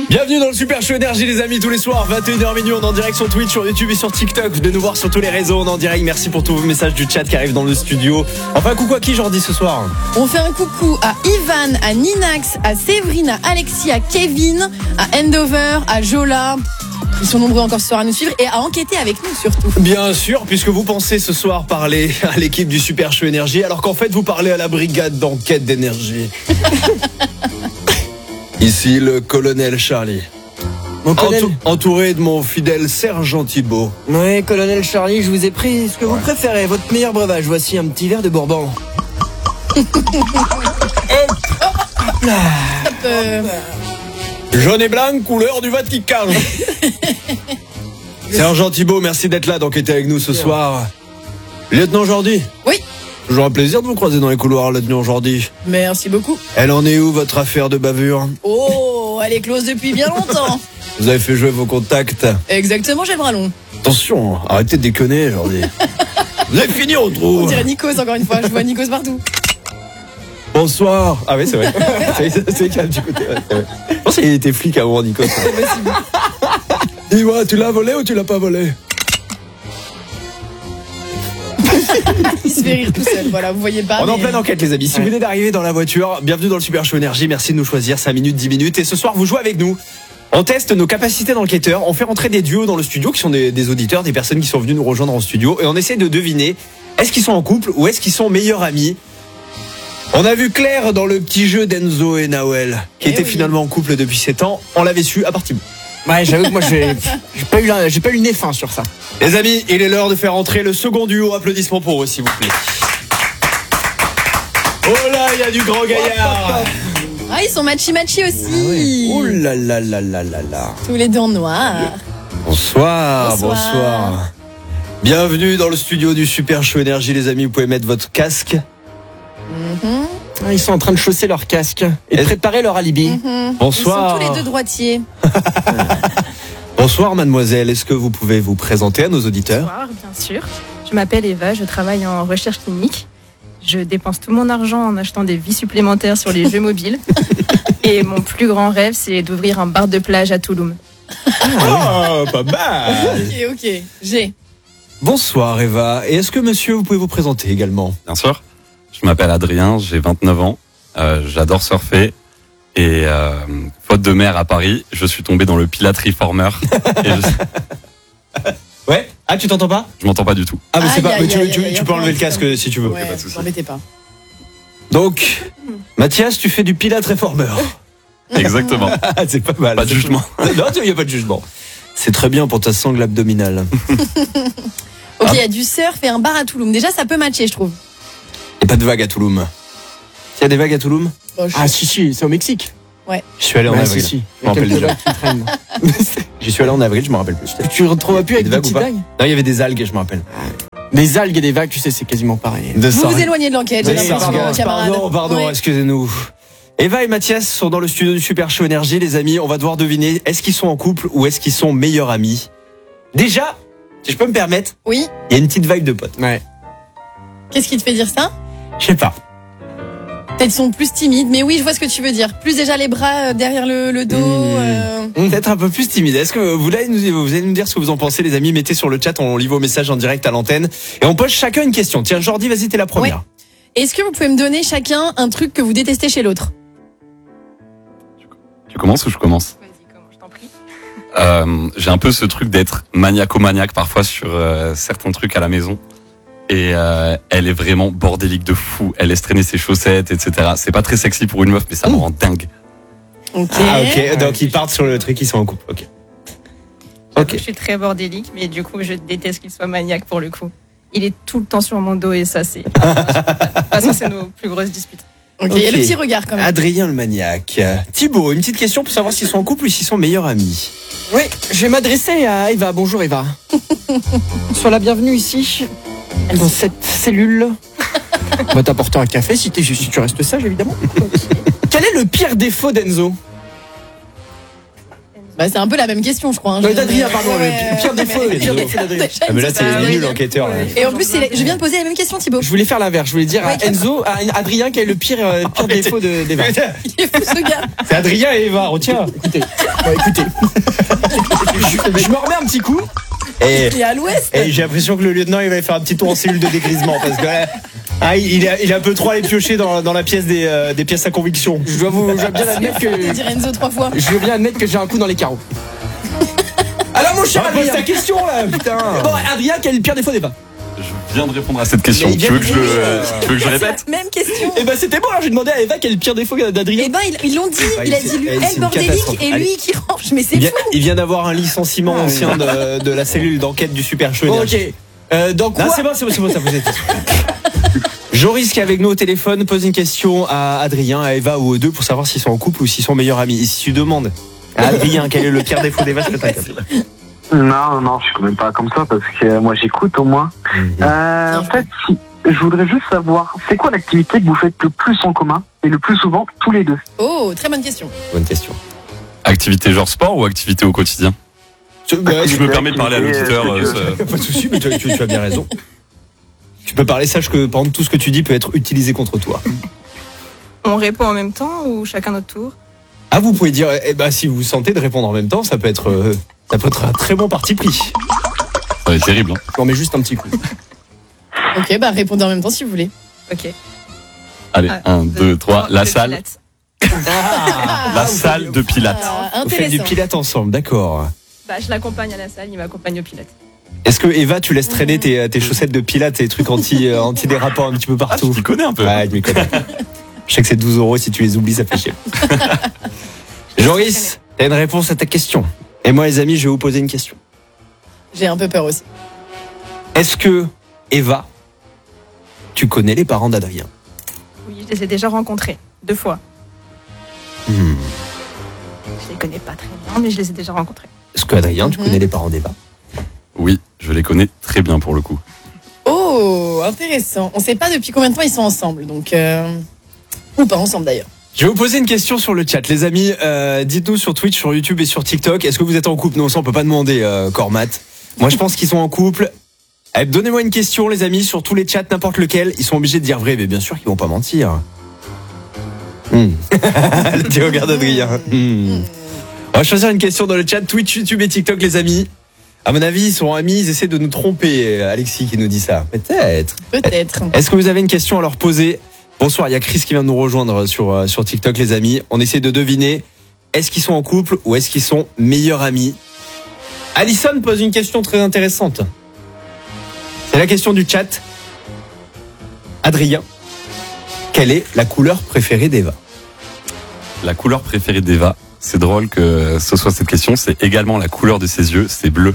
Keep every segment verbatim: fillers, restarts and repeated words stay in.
Bienvenue dans le Super Show Énergie les amis, tous les soirs vingt et une heures minuit, on est en direct sur Twitch, sur YouTube et sur TikTok. Vous pouvez nous voir sur tous les réseaux, on est en direct. Merci pour tous vos messages du chat qui arrivent dans le studio. Enfin, coucou à qui Jordi ce soir? On fait un coucou à Ivan, à Ninax, à Séverine, à Alexis, à Kevin, à Endover, à Jola. Ils sont nombreux encore ce soir à nous suivre et à enquêter avec nous surtout. Bien sûr, puisque vous pensez ce soir parler à l'équipe du Super Show Énergie, alors qu'en fait vous parlez à la brigade d'enquête d'énergie. Ici le colonel Charlie. Mon colonel... Entou- entouré de mon fidèle sergent Thibault. Oui, colonel Charlie, je vous ai pris ce que vous ouais. préférez, votre meilleur breuvage. Voici un petit verre de Bourbon. euh... Jaune et blanc, couleur du Vatican. Sergent Thibault, merci d'être là, d'enquêter avec nous ce soir. Lieutenant Jordi. Oui. Toujours un plaisir de vous croiser dans les couloirs, lieutenant Jordi. Merci beaucoup. Elle en est où, votre affaire de bavure? Oh, elle est close depuis bien longtemps. Vous avez fait jouer vos contacts. Exactement, j'ai le bras long. Attention, arrêtez de déconner, Jordi. Vous avez fini, on trouve. On dirait Nikos, encore une fois, je vois Nikos partout. Bonsoir. Ah oui, c'est vrai. C'est calme du côté. Ouais, je pense qu'il était flic avant, Nikos. C'est possible. Dis-moi, tu l'as volé ou tu l'as pas volé? Il se fait rire tout seul, voilà, vous voyez pas. On est mais... en pleine enquête, les amis. Si ouais. vous venez d'arriver dans la voiture, bienvenue dans le Super Show Énergie. Merci de nous choisir, cinq minutes, dix minutes. Et ce soir, vous jouez avec nous. On teste nos capacités d'enquêteurs. On fait rentrer des duos dans le studio qui sont des, des auditeurs, des personnes qui sont venues nous rejoindre en studio. Et on essaie de deviner, est-ce qu'ils sont en couple ou est-ce qu'ils sont meilleurs amis? On a vu Claire dans le petit jeu d'Enzo et Nawel, qui eh était oui. finalement en couple depuis sept ans. On l'avait su à partir. Ouais, j'avoue que moi, j'ai, j'ai pas eu, la, j'ai pas eu le nez fin sur ça. Les amis, il est l'heure de faire entrer le second duo. Applaudissements pour eux, s'il vous plaît. Oh là, il y a du grand gaillard. Ah, ils sont matchy-matchy aussi. Ah ouais. Oh là là là là là là. Tous les deux en noir. Bonsoir, bonsoir, bonsoir. Bienvenue dans le studio du Super Show Énergie, les amis. Vous pouvez mettre votre casque. Mm-hmm. Ah, ils sont en train de chausser leur casque et de préparer leur alibi. Mm-hmm. Bonsoir. Ils sont tous les deux droitiers. Bonsoir, mademoiselle. Est-ce que vous pouvez vous présenter à nos auditeurs? Bonsoir, bien sûr. Je m'appelle Eva, je travaille en recherche clinique. Je dépense tout mon argent en achetant des vies supplémentaires sur les jeux mobiles. Et mon plus grand rêve, c'est d'ouvrir un bar de plage à Touloum. Oh, pas mal. Ok, ok. J'ai. Bonsoir, Eva. Et est-ce que monsieur, vous pouvez vous présenter également? Bien sûr. Je m'appelle Adrien, j'ai vingt-neuf ans. Euh, j'adore surfer. Et euh, faute de mer à Paris, je suis tombé dans le Pilate Reformer. Et je... Ouais. Ah, tu t'entends pas? Je m'entends pas du tout. Ah, mais c'est Aïe, pas. aïe, Mais tu, aïe, tu, aïe, tu aïe, peux enlever aïe, le casque aïe. si tu veux. Ouais, pas de souci. n'embêtez pas. Donc, Mathias, tu fais du Pilate Reformer. Exactement. C'est pas mal. Pas de jugement. Non, il n'y a pas de jugement. C'est très bien pour ta sangle abdominale. Ok, il y a du surf et un bar à Touloum. Déjà, ça peut matcher, je trouve. Il n'y a pas de vagues à Touloum. Il y a des vagues à Touloum? Bon, je... Ah si si, c'est au Mexique. Ouais. Je suis allé en Ouais, avril. si, si. Je me rappelle quelques déjà. vagues qui traînent. J'y suis allé en avril, je me rappelle plus. Tu ne retrouves plus avec Des des vagues ou petites pas? vagues? Non, il y avait des algues, je me rappelle. Des algues et des vagues, tu sais, c'est quasiment pareil. De Vous Sarg- vous éloignez de l'enquête, j'ai de l'impression, Sargasses. camarades. Pardon, pardon, Ouais. excusez-nous. Eva et Mathias sont dans le studio du Super Show Énergie, les amis. On va devoir deviner, est-ce qu'ils sont en couple ou est-ce qu'ils sont meilleurs amis? Déjà, si je peux me permettre, Oui. il y a une petite vibe de potes. Ouais. Qu'est-ce qui te fait dire ça? Je sais pas. Peut-être ils sont plus timides, mais oui, je vois ce que tu veux dire. Plus déjà les bras euh, derrière le, le dos. Mmh. euh, Peut-être un peu plus timide. Est-ce que vous allez, nous, vous allez nous dire ce que vous en pensez, les amis? Mettez sur le chat, on lit vos messages en direct à l'antenne. Et on pose chacun une question. Tiens, Jordi, vas-y, t'es la première. Ouais. Est-ce que vous pouvez me donner chacun un truc que vous détestez chez l'autre? Tu commences ou je commence? Vas-y, comment je t'en prie. Euh, j'ai un peu ce truc d'être maniaco-maniaque parfois sur euh, certains trucs à la maison. Et euh, elle est vraiment bordélique de fou. Elle laisse traîner ses chaussettes, et cetera. C'est pas très sexy pour une meuf, mais ça me rend dingue. Ok. Ah, ok. Donc, ils partent sur le truc, ils sont en couple. Ok. Ok. Je suis très bordélique, mais du coup, je déteste qu'il soit maniaque pour le coup. Il est tout le temps sur mon dos et ça, c'est. De toute façon, c'est nos plus grosses disputes. Ok, il y a Ok. le petit regard quand même. Adrien le maniaque. Thibaut, une petite question pour savoir s'ils sont en couple ou s'ils sont meilleurs amis. Oui, je vais m'adresser à Eva. Bonjour Eva. Sois la bienvenue ici, dans cette cellule. On va t'apporter un café si, t'es, si tu restes sage, évidemment. Quel est le pire défaut d'Enzo? Bah, c'est un peu la même question, je crois. Hein. Non, Je- d'Adrien, pardon, Ouais, le pire ouais, défaut, mais- le pire défaut d'Adrien. Ah, mais là, c'est Ah, nul oui. l'enquêteur. là. Et en plus, c'est les- je viens de poser la même question, Thibaut. Je voulais faire l'inverse. Je voulais dire à Ouais. Enzo, à Adrien, quel est le pire, euh, pire défaut de- d'Eva. Il est fou, ce gars. C'est Adrien et Eva, retiens. Écoutez, ouais, écoutez. je, je me remets un petit coup. Et, Il est à l'ouest. et j'ai l'impression que le lieutenant, il va faire un petit tour en cellule de dégrisement parce que là, ah, il, est, il est un peu trop allé piocher dans, dans la pièce des, euh, des pièces à conviction. Je dois vous, je dois bien admettre Il que, dit Renzo trois fois. je dois bien admettre que j'ai un coup dans les carreaux. Alors mon cher Ah, pose Adrien, ta question là, putain. bon Adrien, quel est le pire défaut d'Eva? Je viens de répondre à cette question. Mais il Tu veux que vient je, de le- dire, tu veux que je répète? C'est la même question. Eh ben c'était bon, alors j'ai demandé à Eva quel est le pire défaut d'Adrien. Eh ben, ils- ils l'ont dit. Bah, Il a c'est- dit lui, eh, c'est elle une bordélique catastrophe. et Allez. lui qui range. Mais c'est Il vient, fou. il vient d'avoir un licenciement Ah, ancien de, de la cellule d'enquête du Super Show. Bon, ok. Euh, dans quoi Non, c'est bon, c'est bon, c'est bon, ça vous êtes. Joris qui est avec nous au téléphone pose une question à Adrien, à Eva ou aux deux pour savoir s'ils sont en couple ou s'ils sont meilleurs amis. Et si tu demandes à Adrien quel est le pire défaut d'Eva, je peux t'inquiéter. Non, non, je suis quand même pas comme ça parce que moi j'écoute au moins. Euh, en fait, si, je voudrais juste savoir, c'est quoi l'activité que vous faites le plus en commun et le plus souvent tous les deux? Oh, très bonne question. Bonne question. Activité genre sport ou activité au quotidien? Tu- bah, Je me permets de parler à l'auditeur. euh, euh, ça- Pas de souci, mais tu, tu- tu as bien raison. Tu peux parler, sache que par exemple, tout ce que tu dis peut être utilisé contre toi. On répond en même temps ou chacun notre tour? Ah, vous pouvez dire, eh ben, si vous sentez de répondre en même temps, ça peut être, euh, ça peut être un très bon parti pris. Ça va être terrible. Hein. On met juste un petit coup. Ok, bah répondez en même temps si vous voulez. Ok. Allez, Ah, un, deux, trois. La le salle. Pilates. La salle de Pilates. Ah, Vous faites du intéressant. pilate ensemble, d'accord. Bah, je l'accompagne à la salle, il m'accompagne au Pilates. Est-ce que Eva, tu laisses traîner tes, tes chaussettes de pilate et tes trucs anti, euh, anti-dérapants un petit peu Ah, tu partout? t'y connais un peu. Ouais, je m'y connais. Je sais que c'est douze euros, si tu les oublies, ça fait chier. Joris, t'as une réponse à ta question. Et moi, les amis, je vais vous poser une question. J'ai un peu peur aussi. Est-ce que, Eva, tu connais les parents d'Adrien? Oui, je les ai déjà rencontrés. Deux fois. Hmm. Je les connais pas très bien, mais je les ai déjà rencontrés. Est-ce que, Adrien, tu Mhm. connais les parents d'Eva? Oui, je les connais très bien pour le coup. Oh, intéressant. On sait pas depuis combien de temps ils sont ensemble, donc euh... ou pas ensemble d'ailleurs. Je vais vous poser une question sur le chat, les amis. Euh, dites-nous sur Twitch, sur YouTube et sur TikTok. Est-ce que vous êtes en couple? Non, ça on peut pas demander, euh, Cormat. Moi, je pense qu'ils sont en couple. Allez, donnez-moi une question, les amis, sur tous les chats, n'importe lequel. Ils sont obligés de dire vrai, mais bien sûr qu'ils vont pas mentir. Hmm. Tu regardes Adrien. Hmm. On va choisir une question dans le chat, Twitch, YouTube et TikTok, les amis. À mon avis, ils sont amis, ils essaient de nous tromper. Alexis qui nous dit ça. Peut-être. Peut-être. Est-ce que vous avez une question à leur poser? Bonsoir, il y a Chris qui vient de nous rejoindre sur, euh, sur TikTok, les amis. On essaie de deviner, est-ce qu'ils sont en couple ou est-ce qu'ils sont meilleurs amis? Alison pose une question très intéressante. C'est la question du chat. Adrien, quelle est la couleur préférée d'Eva? La couleur préférée d'Eva, c'est drôle que ce soit cette question, c'est également la couleur de ses yeux, c'est bleu.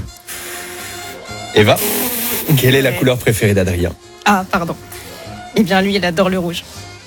Eva, quelle est la couleur préférée d'Adrien? Ah, pardon. Eh bien, lui, il adore le rouge.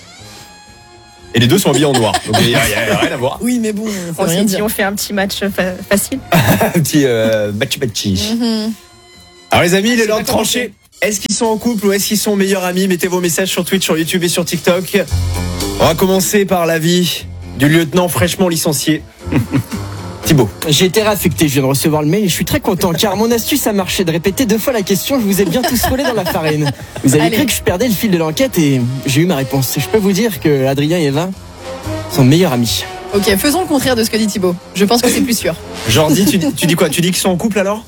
Et les deux sont habillés en noir, donc il n'y a, il y a rien à voir. Oui, mais bon, ça On veut rien s'est dit, dire. on fait un petit match fa- facile. Un petit euh, bachi bachi. Mhm. Alors les amis, il est Je l'heure sais de pas comment trancher. Est-ce qu'ils sont en couple ou est-ce qu'ils sont meilleurs amis? Mettez vos messages sur Twitch, sur YouTube et sur TikTok. On va commencer par l'avis du lieutenant fraîchement licencié. Thibaut. J'ai été réaffecté, je viens de recevoir le mail et je suis très content car mon astuce a marché de répéter deux fois la question, je vous ai bien tous roulé dans la farine. Vous avez Allez. cru que je perdais le fil de l'enquête et j'ai eu ma réponse. Je peux vous dire que Adrien et Eva sont meilleurs amis. Ok, faisons le contraire de ce que dit Thibaut. Je pense que c'est plus sûr. Jordi, tu, dis- tu dis quoi? Tu dis qu'ils sont en couple alors?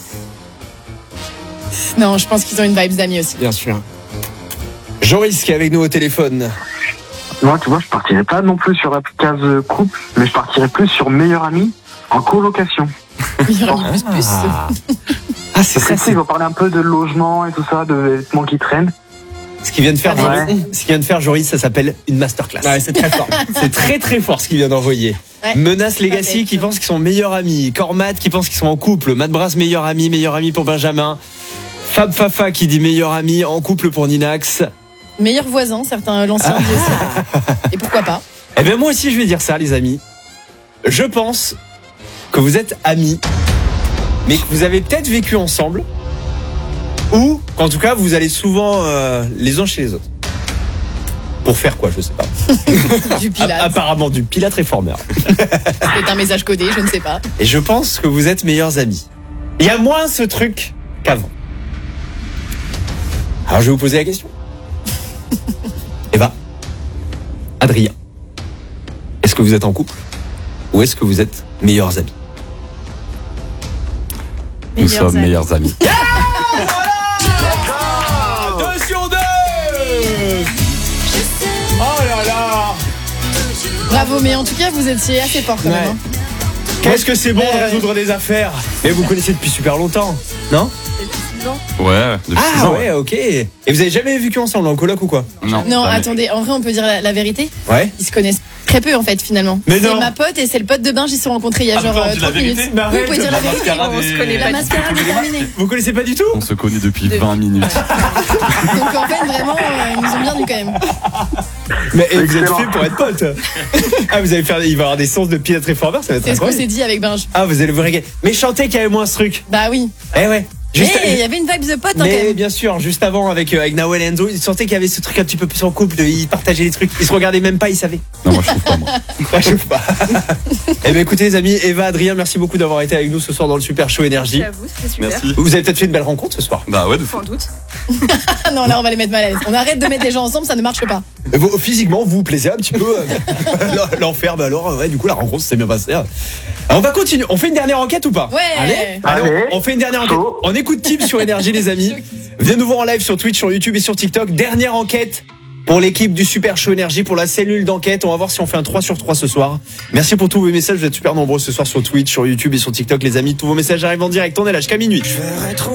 Non, je pense qu'ils ont une vibe d'amis aussi. Bien sûr. Joris qui est avec nous au téléphone. Moi, tu vois, je partirais pas non plus sur la case couple, mais je partirais plus sur meilleur ami en colocation. Meilleur ami plus plus. Ah, ah c'est Parce ça, que tu sais, c'est il va parler un peu de logement et tout ça, de vêtements qui traînent. ce qu'il vient de faire. Ouais. Joris, ce qu'il vient de faire, Joris, ça s'appelle une masterclass. Ouais, c'est très fort. C'est très très fort ce qu'il vient d'envoyer. Ouais. Menace Legacy Ouais. qui pense qu'ils sont meilleurs amis. Cormat qui pense qu'ils sont en couple. Matt Brass meilleur ami, meilleur ami pour Benjamin. Fab Fafa qui dit meilleur ami en couple pour Ninax. Meilleur voisin, certains l'ancien disent aussi. Et pourquoi pas? Eh bien moi aussi je vais dire ça les amis. Je pense que vous êtes amis, mais que vous avez peut-être vécu ensemble, ou qu'en tout cas vous allez souvent euh, les uns chez les autres. Pour faire quoi, je sais pas. Du A- Pilate. apparemment du Pilate réformeur. peut-être un message codé, je ne sais pas. Et je pense que vous êtes meilleurs amis. Il y a moins ce truc qu'avant. Alors je vais vous poser la question. Eva, Adrien, est-ce que vous êtes en couple ou est-ce que vous êtes meilleurs amis? Nous Meilleurs sommes amis. meilleurs amis. deux sur deux. Oh là là. Bravo, mais en tout cas, vous étiez assez fort quand Ouais. même. hein. Qu'est-ce que c'est bon de Ouais. résoudre des affaires. Mais vous connaissez depuis super longtemps, non? Ouais, depuis six Ah ans. ouais, ok. Et vous avez jamais vécu ensemble en coloc ou quoi? Non, Non, jamais. attendez, en vrai, on peut dire la, la vérité. Ouais. Ils se connaissent très peu en fait, finalement. Mais C'est non. ma pote et c'est le pote de Binge, ils se sont rencontrés il y a Ah, genre pourquoi on euh, dit la trente minutes. vérité Mais Oui, vous arrête, pouvez dire la la vérité. mascarade On se est- connaît La pas. mascarade est terminée. Vous connaissez pas du tout? On se connaît depuis De- vingt minutes. Donc en fait, vraiment, euh, ils nous ont bien nu quand même. Mais et vous êtes Excellent. fait pour être pote. Ah, vous allez faire, il va y avoir des sens de Pilate Réformer, ça va être C'est ce qu'on incroyable. s'est dit avec Binge. Ah, vous allez vous régaler. Mais chantez qu'il y avait moins ce truc. Bah oui. Eh ouais. Juste, Mais il y avait une vibe de pote hein, quand mais même. bien sûr, juste avant avec, euh, avec Nawel et Enzo, ils sentaient qu'il y avait ce truc un petit peu plus en couple, de, ils partageaient les trucs, ils se regardaient même pas, ils savaient. Non, moi je trouve pas moi. Moi, je trouve pas. Eh bien écoutez les amis, Eva, Adrien, merci beaucoup d'avoir été avec nous ce soir dans le Super Show Énergie. Merci à vous, c'était super. Merci. Vous avez peut-être fait une belle rencontre ce soir. Bah ouais, de fou. Sans doute. Ah non, là on va les mettre mal à l'aise. On arrête de mettre les gens ensemble, ça ne marche pas. Et vous, physiquement, vous vous plaisez un petit peu. euh, L'enfer, bah alors, ouais, du coup, la rencontre s'est bien passée. Alors, on va continuer. On fait une dernière enquête ou pas? Ouais. Allez, allez, Allez. on, on fait une dernière enquête. Chaud. On écoute Tim sur Énergie, les amis. Venez nous voir en live sur Twitch, sur YouTube et sur TikTok. Dernière enquête pour l'équipe du Super Show Énergie, pour la cellule d'enquête. On va voir si on fait un trois sur trois ce soir. Merci pour tous vos messages. Vous êtes super nombreux ce soir sur Twitch, sur YouTube et sur TikTok, les amis. Tous vos messages arrivent en direct. On est là jusqu'à minuit.